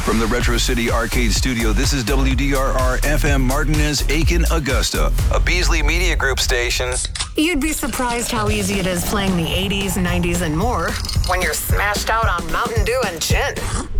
From the Retro City Arcade Studio, this is WDRR FM Martinez, Aiken, Augusta, a Beasley Media Group station. You'd be surprised how easy it is playing the 80s, 90s, and more when you're smashed out on Mountain Dew and gin.